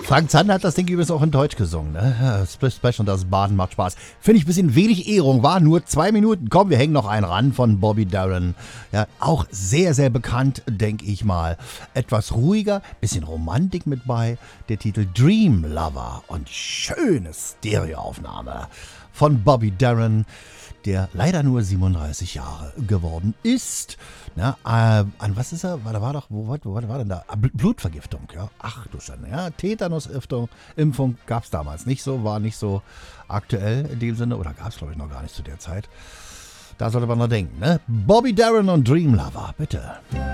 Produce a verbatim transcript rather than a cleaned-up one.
Frank Zander hat das Ding übrigens auch in Deutsch gesungen. Ne? Splish Splash und das Baden macht Spaß. Finde ich ein bisschen wenig Ehrung. War nur zwei Minuten. Komm, wir hängen noch einen ran von Bobby Darin. Ja, auch sehr, sehr bekannt, denke ich mal. Etwas ruhiger, bisschen Romantik mit bei. Der Titel Dream Lover. Und schöne Stereoaufnahme von Bobby Darin, der leider nur siebenunddreißig Jahre geworden ist. Na, äh, an was ist er? Da war doch, wo, wo, wo war denn da? Blutvergiftung, ja. Ach du Schande, ja. Tetanusimpfung Impfung gab es damals nicht so, war nicht so aktuell in dem Sinne, oder gab es, glaube ich, noch gar nicht zu der Zeit. Da sollte man noch denken, ne? Bobby Darin und Dream Lover, bitte.